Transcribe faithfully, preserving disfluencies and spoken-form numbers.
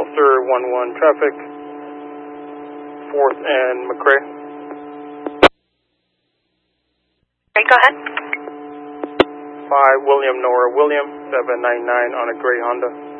Ulster one one traffic, fourth and McRae. Okay, go ahead. five William Nora William, seven nine nine on a gray Honda.